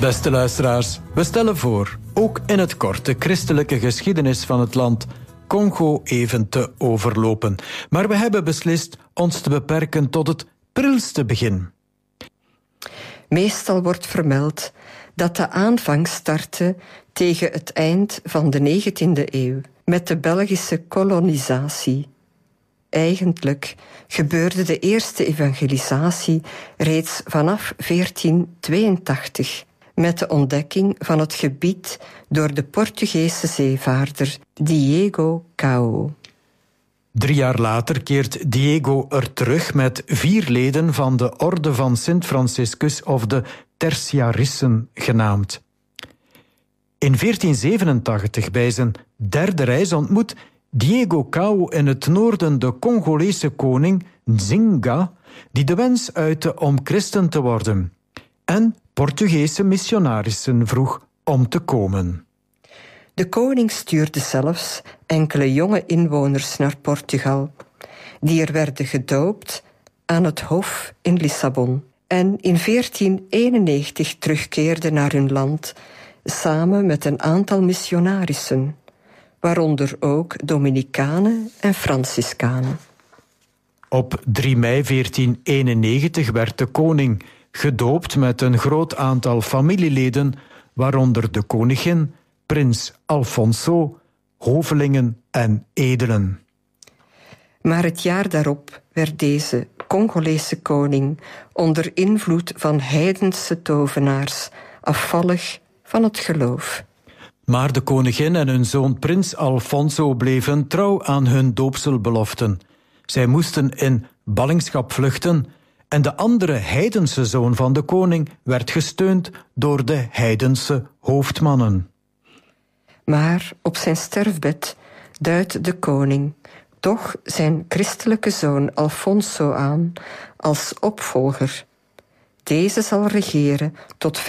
Beste luisteraars, we stellen voor, ook in het kort, de christelijke geschiedenis van het land Congo even te overlopen. Maar we hebben beslist ons te beperken tot het prilste begin. Meestal wordt vermeld dat de aanvang startte tegen het eind van de 19e eeuw met de Belgische kolonisatie. Eigenlijk gebeurde de eerste evangelisatie reeds vanaf 1482 met de ontdekking van het gebied door de Portugese zeevaarder Diego Cao. 3 jaar later keert Diego er terug met 4 leden van de orde van Sint Franciscus of de Tertiarissen genaamd. In 1487, bij zijn 3e reis, ontmoet Diego Cao in het noorden de Congolese koning Nzinga, die de wens uitte om christen te worden, en Portugese missionarissen vroeg om te komen. De koning stuurde zelfs enkele jonge inwoners naar Portugal, die er werden gedoopt aan het hof in Lissabon en in 1491 terugkeerden naar hun land samen met een aantal missionarissen, waaronder ook Dominicanen en Franciscanen. Op 3 mei 1491 werd de koning gedoopt met een groot aantal familieleden, waaronder de koningin, prins Alfonso, hovelingen en edelen. Maar het jaar daarop werd deze Congolese koning onder invloed van heidense tovenaars afvallig van het geloof. Maar de koningin en hun zoon prins Alfonso bleven trouw aan hun doopselbeloften. Zij moesten in ballingschap vluchten en de andere heidense zoon van de koning werd gesteund door de heidense hoofdmannen. Maar op zijn sterfbed duidt de koning toch zijn christelijke zoon Alfonso aan als opvolger. Deze zal regeren tot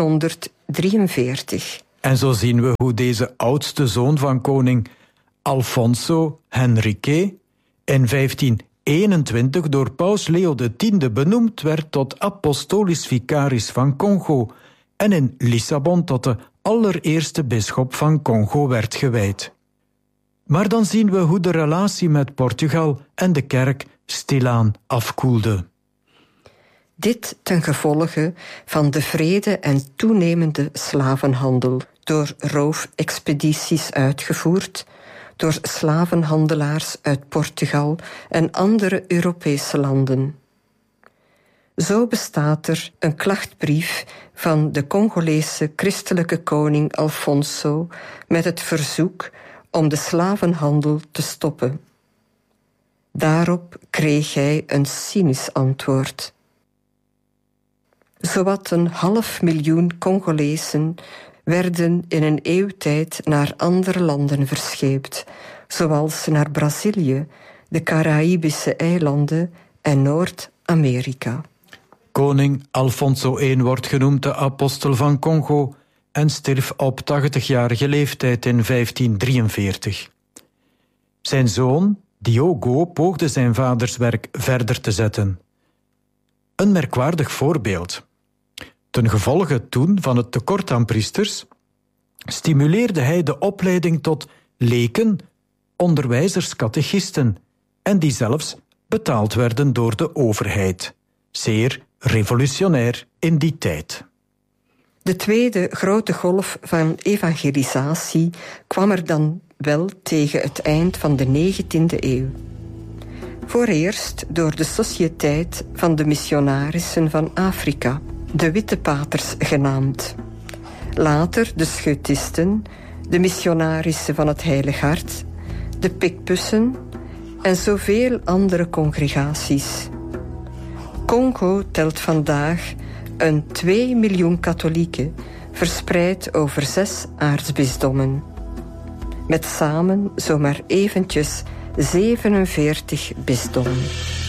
1543. En zo zien we hoe deze oudste zoon van koning Alfonso Henrique in 1521 door paus Leo X benoemd werd tot apostolisch vicaris van Congo en in Lissabon tot de allereerste bisschop van Congo werd gewijd. Maar dan zien we hoe de relatie met Portugal en de kerk stilaan afkoelde. Dit ten gevolge van de wrede en toenemende slavenhandel, door roofexpedities uitgevoerd, door slavenhandelaars uit Portugal en andere Europese landen. Zo bestaat er een klachtbrief van de Congolese christelijke koning Alfonso met het verzoek om de slavenhandel te stoppen. Daarop kreeg hij een cynisch antwoord. Zowat 500.000 Congolezen werden in een eeuwtijd naar andere landen verscheept, zoals naar Brazilië, de Caraïbische eilanden en Noord-Amerika. Koning Alfonso I wordt genoemd de apostel van Congo en stierf op 80-jarige leeftijd in 1543. Zijn zoon, Diogo, poogde zijn vaders werk verder te zetten. Een merkwaardig voorbeeld. Ten gevolge toen van het tekort aan priesters stimuleerde hij de opleiding tot leken, onderwijzers, catechisten, en die zelfs betaald werden door de overheid. Zeer revolutionair in die tijd. De tweede grote golf van evangelisatie kwam er dan wel tegen het eind van de 19e eeuw. Vooreerst door de Sociëteit van de Missionarissen van Afrika, de Witte Paters genaamd. Later de Scheutisten, de Missionarissen van het Heilig Hart, de Picpussen en zoveel andere congregaties. Congo telt vandaag een 2 miljoen katholieken, verspreid over 6 aartsbisdommen. Met samen zomaar eventjes 47 bisdommen.